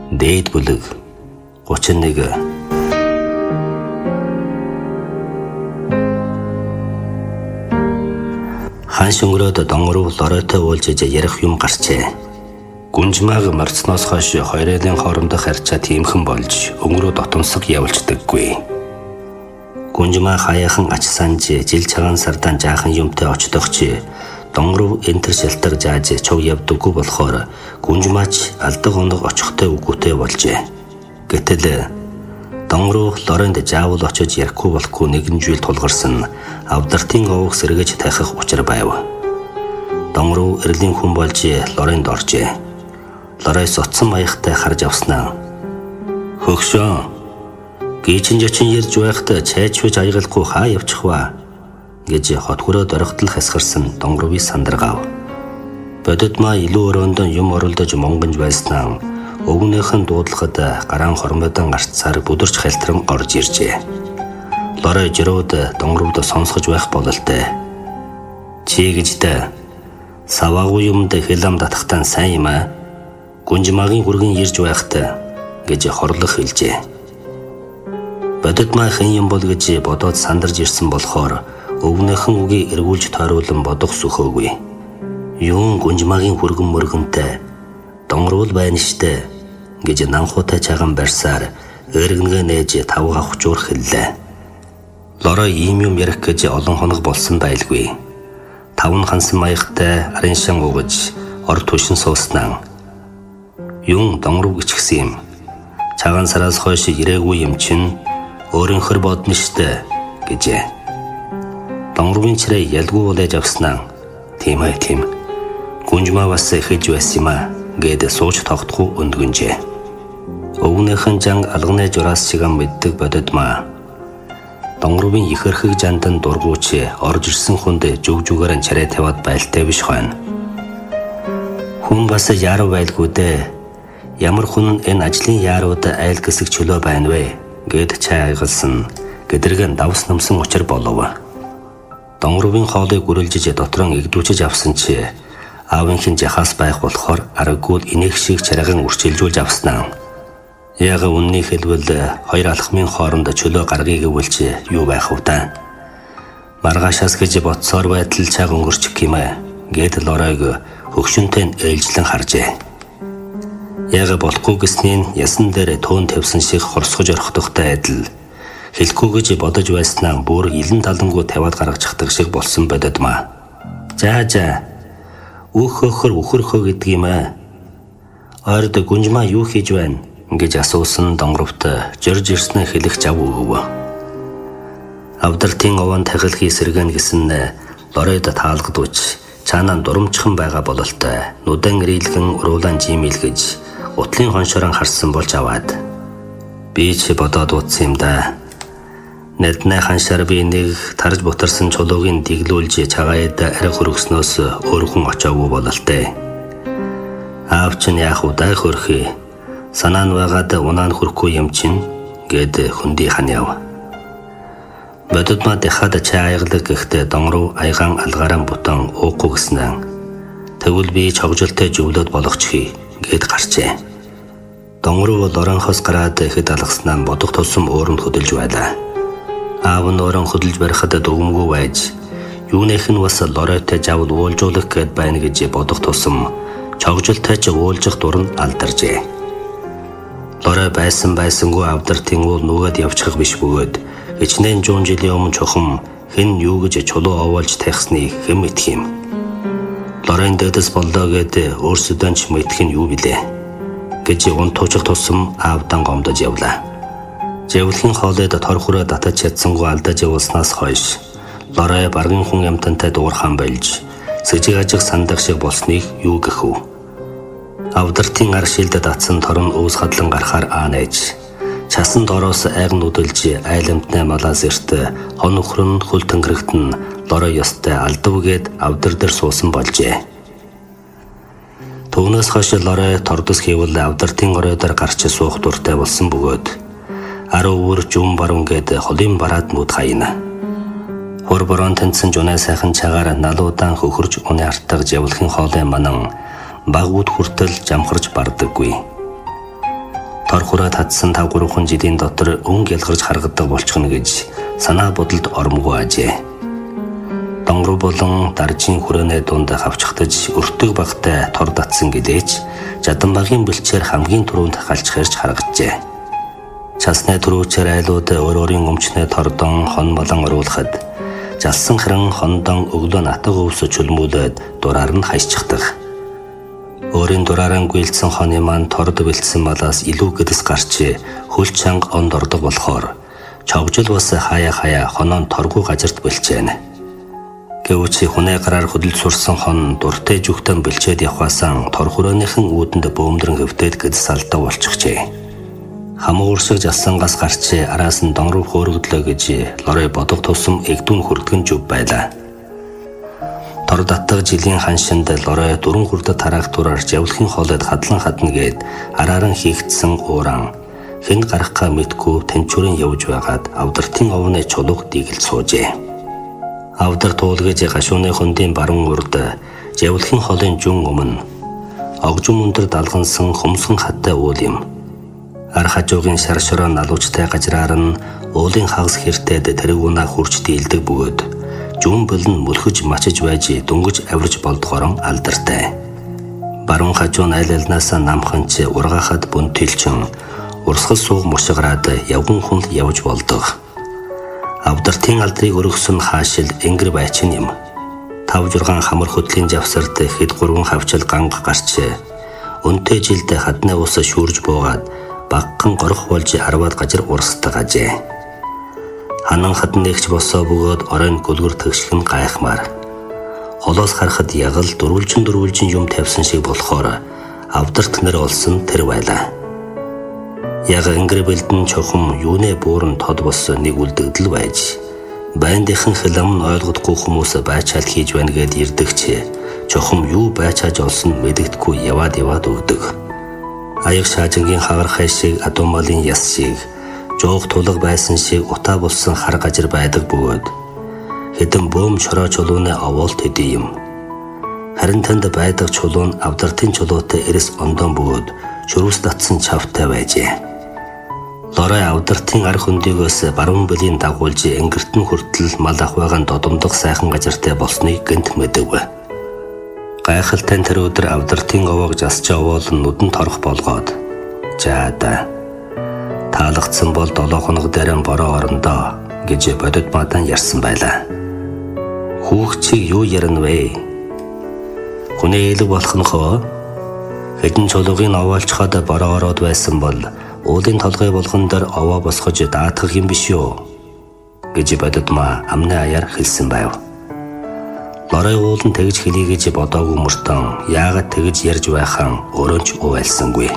Дээд бүлэг 31. Ханш өнгөрөөд донгоров лоройтой уулзаж ярих юм гарчээ. Гүнжмааг марцноос хойш хоёрын хоорондох харьцаа тиймхэн болж өнгөрөө дотомсог явуулцдаггүй. Гүнжмаа хаяахан ач санж жил цагаан сардан жаахан юмтай очдох чи донгоров энтер шалтар зааж чог явдаггүй болохоор гүнжмаач алдаг оног очихтой үгүйтэй болжээ. Гэтэл донгоров лоренд заавал очиж ярихгүй болохгүй нэгэн зүйл тулгарсан авдартын овог сэргэж тахих учир байв. Донгоров эрлийн хүн болж лоренд оржээ. Лорой соцсон маягтай харж авснаа. Хөгшөө, гийчин жочин ярьж байхдаа чайчвэж аягалгүй хаа явчих вэ? Гэж хотгороо дөрөгтөл хасгарсан донгоровыг сандаргав. Бодит маа илүү өрөөндөө юм оролдож монгонж байснаа өвгнийхэн дуудлагад гараан хормойдон гарцаар бүдэрч хальтран орж иржээ. Лорой жирөөд донгоровд сонсгож байх бололтой. Чи гэжтэй саваагүй юмд хэлам татахтан сайн юм аа. Гүнжмаагийн хүргэн ирж байхдаа гэж хорлох хэлжээ. Бодит маа хэн юм бол гэж бодоод сандарж ирсэн болохоор өвгнийхэн үгийг эргүүлж тойруулан бодох сөхөөгүй. Юун гүнжмаагийн хүргэн мөргөнтэй донгорвол байна штэ гэж нанхуутай чаган барьсаар эргэнгээ нээж тавга авчуур хэллээ. Лорой ийм юм ярих гэж олон хоног болсон байлгүй. Тавн хансан маягтай арын шан угаж ор түшин сууснаа. Юун донгоров гिचгсэн юм. Цагаан сараас хойш ирээгүй юм чин өөрөнхөр бодно штэ гэжээ. Донгоровын чирээ ялгүй болээж авснаа. Тийм ээ тийм. Гүнжмаа бас эхэлж байсан юм аа гээд сууж тогтохгүй өндгөнжээ. Өвгнийхэн жан алганы жураас чигэн мэддэг бодит маа. Донгоровын ихэрхэг жандан дургууч орж ирсэн хүнд жүг-жүгээр чарээ тавиад байлтай биш хойно. Хүн бас яарав байлгүй дээ. Ямар хүн энэ ажлын яарууд айл гэсэг чөлөө байна вэ гэд чай айгалсан гэдэргэн давс намсан учир болов. Донгоровын хоолыг гүрэлжиж дотроо игдүүчиж авсан чи аавынхын жахаас байх болохоор аргагүй инех шиг чаргаан үрчилжүүлж авснаа. Яг үнний хэлбэл хоёр алхмын хооронд чөлөө гаргыг өвлж юу байх вэ та? Маргаашаас гэж бодсоор байтал цаг өнгөрчих юм ээ гэд лоройг хөгшөнтэй ээлжлэн харжээ. Яг болохгүй гэснийн ясан дээр төөн тавьсан шиг хорсгож орхдохтой адил хэлэхгүй гэж бодож байснаа бүр илэн талангуу тавиад гаргачихдаг шиг болсон бодод маа. За үхөхөр үхэрхөө гэдэг юм аа. Ойрд гүнжмаа юу хийж байна гэж асуусан донгоровт жирж ирснээ хэлэх жав өгөв. Авдартын овон тахилхий сэргэн гэсэн лоройд таалгадууч цаанаа дурамчхан байгаа бололтой нүдэн ирэлгэн уруулан жимэлгэж утлын хоншорон харсан болж аваад би ч бодоод утсан юм да. Нэднэ ханшаар би нэг тарж бутарсан чулуугийн дэглүүлж цагаад арх хөргснөөс өөр хүн очоогүй бололтой. Аав чинь яах удаа хөрхий санаа нь байгаад унаа нь хөрөхгүй юм чинь гэд хөндөй ханяв. Бодит маа дахиад чай аяглаг гэхдээ донгоров аягаан алгаараа бутан уухгүй гэснээр тэгвэл би чогжолтой зөвлөд болгочихъя гэд гарчээ. Донгоров лоронхоос гараад ихэд алгаснаа бодох тусам өөрөнд хөдөлж байлаа. Аав нь өрөн хөдөлж барихад дүгмгүй байж юунийх нь бас лоройтой жавл уулжуулах гээд байна гэж бодох тусам чогжолтой ч уулжих дур нь алдаржээ. Лорой байсангүй авдартын уул нүгэд явчих биш бөгөөд ичнээн 100 жилийн өмнө чухам хэн юу гэж чулуу овоолж тайхсныг хэн мэдх юм. Лоройн дэдэс боллоо гээд өөрсдөө ч мэдх нь юу билээ гэж унтуучих тусам аавдан гомдож явлаа. Жавлын хоолойд торхороо татаж чадсангүй алдаж явуулснаас хойш лорой баргын хүн ямтантай дуурхан болж сэжиг ажиг сандах шиг болсныг юу гэх вэ? Авдартын ар шилд татсан торон өвс хадлан гарахаар аанаж часан дороос айгн үдэлж айламтнаа малаас эрт хон өхрөн хөл тэнгэрэгтэн лорой ёстой алдавгээд авдар дээр суусан болжээ. Түүнээс хойш лорой тордос хийвэл авдартын оройдоор гарч суух дуртай болсон бөгөөд аруур жум баруун гээд холын бараад нүд хаяна. Хор борон тэнцэн жунаа сайхан чагаар налуудаан хөхөрж уны артаг жавлахын хоолой манан баг үд хүртэл жамхарч бардаггүй. торхураа татсан 5-3 жилийн дотор өнгө ялгарч харгадаг болчихно гэж санаа бодолд ормгүй ажээ. Донгоров болон даржийн хүрээнээ дунд хавчхтаж өртөг багтай тор татсан гэлээч Жаданбагийн бэлчээр хамгийн түрүүнд галж хэрж харгажээ. Часны түрүүчээр айлууд өөрийн өмчнөө тордон хон болон оруулахад жалсан харан хондон өглөө натаг өвсө чөлмүүлээд дураар нь хайччихдаг. Өөрийн дураараа гүйлдсэн хоны маань торд бэлдсэн малаас илүү гэдэс гарч хөл чанга онд ордог болохоор чогжил бас хаяа хонон торгуу газарт бэлчээнэ. Гэвч хүнээ гараар хөдөлж сурсан хон дуртай жүхтэн бэлчээд явхаасан тор хүрээнийхэн үүдэнд бөөмдрөн хөвтөд гэдэс алдаа болчихжээ. Хамуур шиг жалсангаас гарч араас нь донгоров хөөргөдлөө гэж лорой бодох тусам эгдүүн хүрдгэн зүв байлаа. Тор даттаг жилийн ханшинд лорой 4 хүрдэд тараах тураар жавлахын хоолойд хадлан хадна гээд арааран хийгдсэн ууран хэн гарахгаа мэдгүй тэнчүүрэн явж байгаад авдартын овны чулууг дигэлж суужээ. Авдар туулгаж гашууны хөндийн баруун урд жавлахын хоолын жүн өмнө огжим өндөр далгансан хумсган хаттай уул юм. Ар хажуугийн шаршороо налуучтай гажраар нь уулын хагас хэртэд тэрэг унаа хурж дийлдэг бөгөөд жүн болон мөлхөж мачиж байж дөнгөж авирж болдгоорон алдартай. Баруун хажуу айлалнаасаа намханч ургаахад бүнтэлчин урсгал сууг муршгараад явган хүн явж болдог. Авдартын алдрыг өргөсөн хаашил энгэр байчин юм. 5-6 хамар хөдлийн завсарт хэд 3 хавчил ганга гарч өнтэй жилд хадны ус шүүрж буугаад багхан горох болж 10-аад гажир урсдаг ажээ. Ханан хаднэгч босоо бөгөөд оройн гөлгөр төгшлөн гайхмаар. Холоос харахад ягал дөрвөлжин юм тавьсан шиг болохоор авдарт нэр олсон тэр байлаа. Яг энгэр бэлдэн чухам юунэ бууран тод болсон нэг үлдэгдэл байж байндийнхан хилам нь ойлгодгүй хүмүүс байчаал хийж байна гэд ирдэгч чухам юу байчааж олсон мэдэгдэхгүй яваад өгдөг. Аяг шаажингийн хагархай шиг адуумалын яс шиг жуух тулаг байсан шиг утаа болсон хар гажир байдаг бөгөөд хэдэн бөөм шороо чулууны овоолт хэдий юм. Харин танд байдаг чулуу нь авдартын чулуутай эрэс ондон бөгөөд шөрүүс татсан чавтай байжээ. Лорой авдартын ар хөндөгөөс баруун бэлгийн дагуулж энгэртэн хүртэл мал ахвайгаан додомдох сайхан газартай болсныг гэнт мэдв. Гайхалтай тэр өдөр авдартын овоог жасч овоол нь нүдэн торох болгоод жаада таалагдсан бол 7 хоног дээрэн бороо орондоо гэж бодит мадан ярьсан байлаа. Хүүхчиг юу ярина вэ? Хүнээ элэг болох нь хоо хэдэн чулуугийн овоолчход бороо ороод байсан бол уулын толгой болгон дээр овоо босгож даатгах юм биш юу гэж бодит ма амны аяар хэлсэн байв. Лорой уулын тэгж хэлий гэж бодоогүй мөртөн яагаад тэгж ярьж байхаа өөрөө ч уйлсангүй.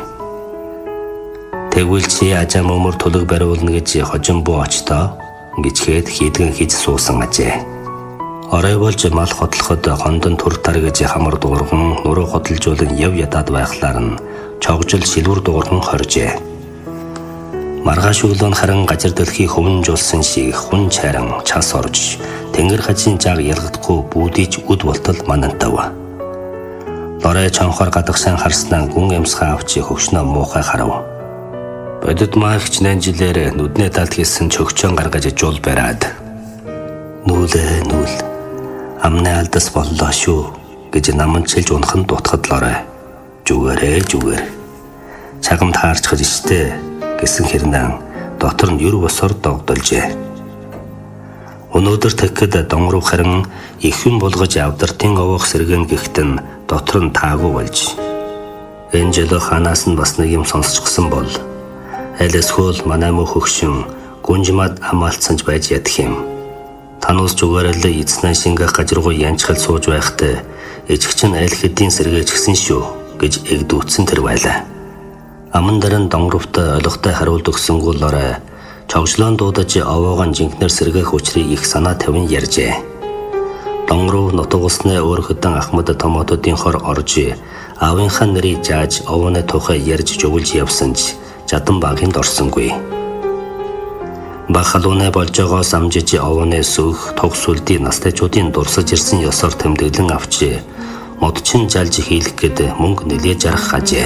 Тэгвэл чи ажам өмөр тулаг бариулна гэж хожим буу очтоо гिचгээд хийдгэн хийж суусан ажээ. Орой болж мал хотлоход хондон түр тар гэж хамар дуурган нуруу хотолжуулан яв ядаад байхлаар нь чогжил шилвэр дуурган хоржээ. Маргааш өглөө харин гажир дэлхий хөвнжүүлсэн шиг хүн чаран час орж тэнгэр хажийн жаг ялгдахгүй бүүдийч үд болтол манантав. Лорой чонхоор гадагшаан харснаа гүн эмсхаа авчи хөвшнөө муухай харав. Бодит маагч нанжилээр нүднээ талд хийсэн чөгчөн гаргаж жуул бариад нүүл амны алдас боллоо шүү гэж наманчилж унхан дутахад Лорой зүгээр чагамд хаарчхаж штэ гэсэн хэрнээ дотор нь юр босоор догдолжээ. Өнөөдөр тэгэхэд донгоров харин их юм болгож авдартын овоох сэргэн гихтэн дотор нь таагүй болж энэ жолоо ханаас нь бас нэг юм сонсчихсан бол айлсхөл манай мөх хөгшин гүнжмад хамаалцсанж байж ядах юм. Тануус зүгээрэл эцнээ шингэх гажиргуу янчхал сууж байхтай ичгчин айл хэдийн сэргээч гисэн шүү гэж эгдүүцсэн тэр байлаа. Аман дарын донгоровтой ойлгохтой хариулт өгсөнгөө Лорой чогжлон дуудаж овоогон жинхнэр сэргээх учрыг их санаа тавин ярьжээ. Донгоров нутаг усны өөр хөдөн ахмад томоотуудын хор орж аавынхаа нэрийг зааж овооны тухай ярьж жугулж явсанч Жаданбагинд орсонгүй. Бахалууны болж байгаас амжиж овооны сүх тогс үлдийн настайчуудын дурсаж ирсэн ёсоор тэмдэглэн авч модчин жалж хийлэх гээд мөнгө нэлээд жарах ажээ.